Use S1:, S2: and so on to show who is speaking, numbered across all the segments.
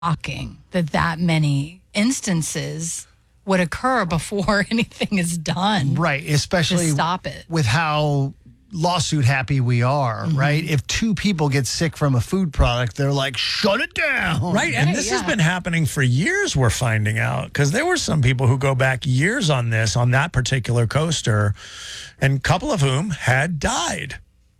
S1: shocking that many instances would occur before anything is done.
S2: Right, especially
S1: to stop it.
S2: With how lawsuit happy we are, right? If two people get sick from a food product, they're like, shut it down.
S3: Right, and this has been happening for years, we're finding out, because there were some people who go back years on that particular coaster, and a couple of whom had died.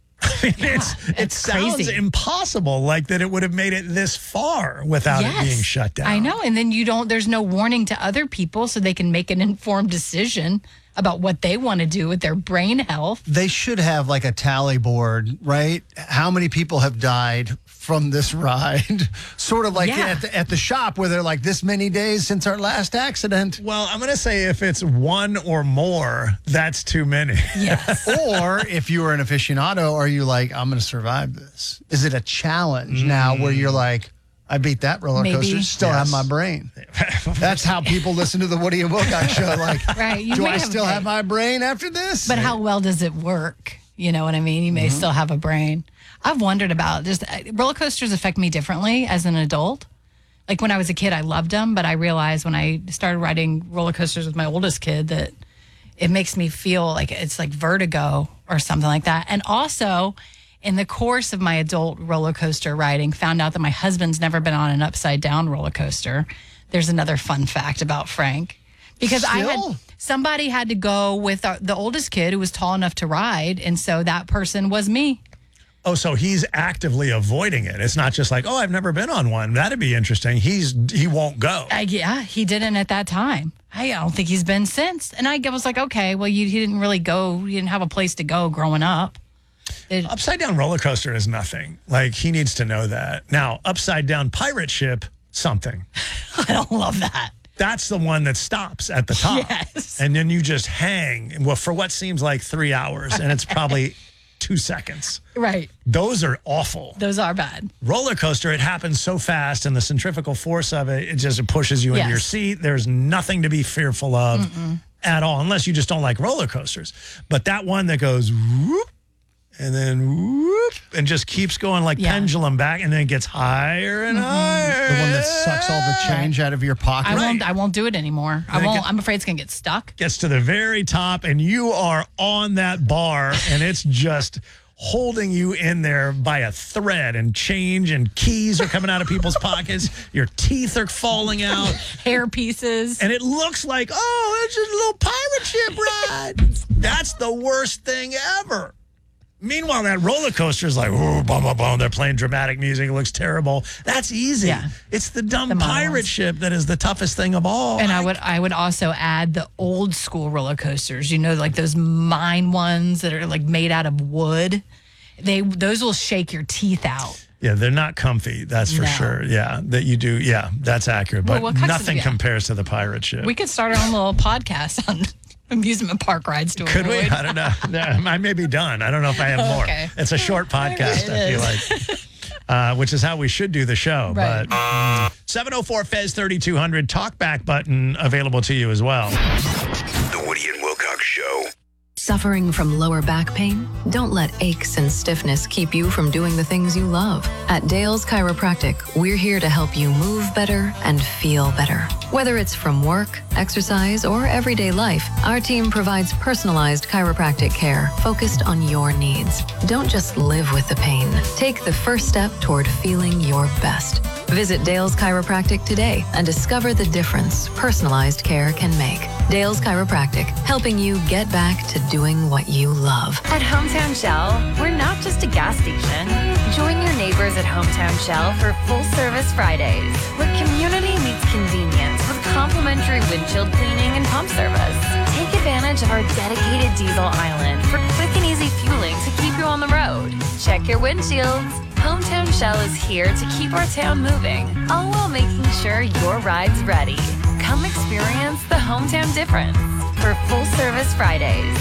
S3: I mean, it sounds
S1: crazy.
S3: Impossible, like that it would have made it this far without it being shut down.
S1: I know, and then there's no warning to other people so they can make an informed decision about what they want to do with their brain health.
S2: They should have like a tally board, right? How many people have died from this ride? Sort of like at the shop where they're like, this many days since our last accident.
S3: Well, I'm going to say if it's one or more, that's too many.
S1: Yes.
S2: Or if you were an aficionado, are you like, I'm going to survive this? Is it a challenge now where you're like, I beat that roller coaster, still have my brain. That's how people listen to the Woody and Wilcox show. Like, do I still have my brain after this?
S1: But how well does it work? You know what I mean? You may still have a brain. I've wondered about just roller coasters affect me differently as an adult. Like when I was a kid, I loved them, but I realized when I started riding roller coasters with my oldest kid that it makes me feel like it's like vertigo or something like that. And also, in the course of my adult roller coaster riding, found out that my husband's never been on an upside down roller coaster. There's another fun fact about Frank. Because somebody had to go with the oldest kid who was tall enough to ride, and so that person was me.
S3: Oh, so he's actively avoiding it. It's not just like, oh, I've never been on one. That'd be interesting. He won't go.
S1: Yeah, he didn't at that time. I don't think he's been since. And I was like, okay, well, he didn't really go. He didn't have a place to go growing up.
S3: Upside down roller coaster is nothing. Like, he needs to know that. Now, upside down pirate ship, something.
S1: I don't love that.
S3: That's the one that stops at the top.
S1: Yes.
S3: And then you just hang for what seems like 3 hours, and it's probably 2 seconds.
S1: Right.
S3: Those are awful.
S1: Those are bad.
S3: Roller coaster, it happens so fast, and the centrifugal force of it, it just pushes you into your seat. There's nothing to be fearful of at all, unless you just don't like roller coasters. But that one that goes whoop, and then whoop, and just keeps going like pendulum back, and then it gets higher and higher.
S2: The one that sucks all the change out of your pocket.
S1: I won't do it anymore. I'm afraid it's going to get stuck.
S3: Gets to the very top, and you are on that bar, and it's just holding you in there by a thread, and change and keys are coming out of people's pockets. Your teeth are falling out.
S1: Hair pieces.
S3: And it looks like, oh, it's just a little pirate ship ride. That's the worst thing ever. Meanwhile, that roller coaster is like, oh, boom, boom, boom. They're playing dramatic music. It looks terrible. That's easy. Yeah. It's the dumb pirate ship that is the toughest thing of all.
S1: And I would also add the old school roller coasters. You know, like those mine ones that are like made out of wood. Those will shake your teeth out.
S3: Yeah, they're not comfy. That's for sure. Yeah, that you do. Yeah, that's accurate. But nothing compares to the pirate ship.
S1: We could start our own little podcast on amusement park rides to
S3: Could
S1: avoid.
S3: we? I don't know. I may be done. I don't know if I have more.
S1: Okay.
S3: It's a short podcast, I feel like. Which is how we should do the show.
S1: Right.
S3: But 704 Fez 3200 talkback button available to you as well.
S4: The Woody and Wilcox Show.
S5: Suffering from lower back pain? Don't let aches and stiffness keep you from doing the things you love. At Dale's Chiropractic, we're here to help you move better and feel better. Whether it's from work, exercise, or everyday life, our team provides personalized chiropractic care focused on your needs. Don't just live with the pain. Take the first step toward feeling your best. Visit Dale's Chiropractic today and discover the difference personalized care can make. Dale's Chiropractic, helping you get back to doing what you love.
S6: At Hometown Shell, we're not just a gas station. Join your neighbors at Hometown Shell for Full Service Fridays, where community meets convenience with complimentary windshield cleaning and pump service. Take advantage of our dedicated diesel island for quick and easy fueling to keep you on the road. Check your windshields. Hometown Shell is here to keep our town moving, all while making sure your ride's ready. Come experience the hometown difference for Full Service Fridays.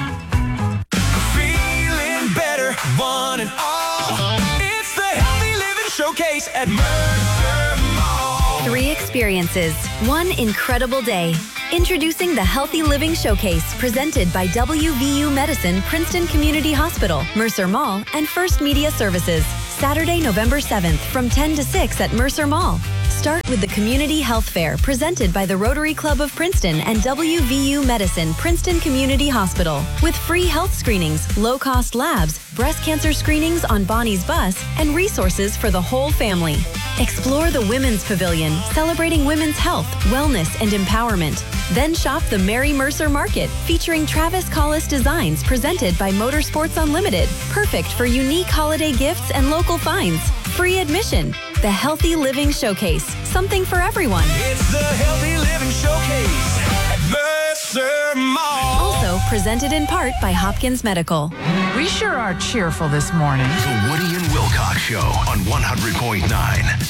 S7: Feeling better, one and all. It's the Healthy Living Showcase at Mercer Mall.
S8: 3 experiences, 1 incredible day. Introducing the Healthy Living Showcase, presented by WVU Medicine, Princeton Community Hospital, Mercer Mall, and First Media Services. Saturday, November 7th from 10 to 6 at Mercer Mall. Start with the Community Health Fair presented by the Rotary Club of Princeton and WVU Medicine Princeton Community Hospital with free health screenings, low-cost labs, breast cancer screenings on Bonnie's bus, and resources for the whole family. Explore the Women's Pavilion, celebrating women's health, wellness, and empowerment. Then shop the Mary Mercer Market, featuring Travis Collis designs presented by Motorsports Unlimited, perfect for unique holiday gifts and local finds. Free admission. The Healthy Living Showcase, something for everyone.
S7: It's the Healthy Living Showcase at Mercer Mall.
S8: Also presented in part by Hopkins Medical.
S9: We sure are cheerful this morning.
S4: The Woody and Wilcox Show on 100.9